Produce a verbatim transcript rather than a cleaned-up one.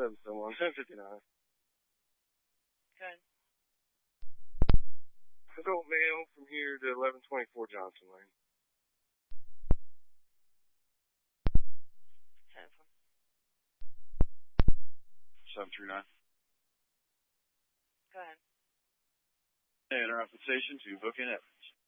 seven seven one, ten fifty-nine. Good. Adult male from here to eleven twenty-four Johnson Lane. Telephone. seven three nine. Go ahead. Hey, interrupt the station to book in Evans.